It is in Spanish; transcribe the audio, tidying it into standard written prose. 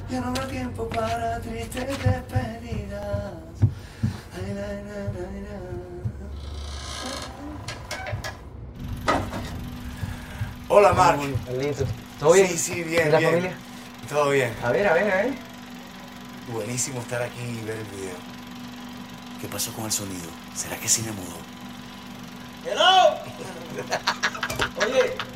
Ya no habrá tiempo para tristes despedidas. Ay, la, la. Hola, Mark. Carlito. ¿Todo bien? Sí, sí, bien, ¿Y la bien. familia? Todo bien. A ver, a ver, a ver. Buenísimo estar aquí y ver el video. ¿Qué pasó con el sonido? ¿Será que sí me mudó? ¡Hello! Oye,